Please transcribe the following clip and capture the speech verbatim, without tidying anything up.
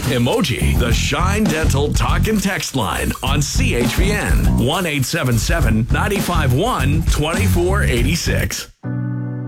emoji. The Shine Dental Talk and Text line on C H V N one eight seven seven, nine five one, two four eight six.